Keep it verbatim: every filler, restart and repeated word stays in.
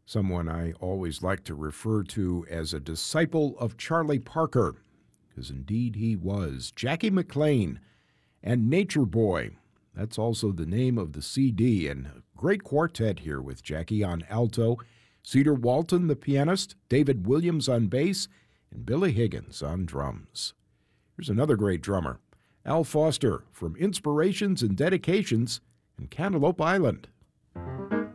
someone I always like to refer to as a disciple of Charlie Parker, because indeed he was. Jackie McLean and Nature Boy. That's also the name of the C D, and a great quartet here with Jackie on alto, Cedar Walton, the pianist, David Williams on bass, and Billy Higgins on drums. Here's another great drummer, Al Foster, from Inspirations and Dedications in Cantaloupe Island.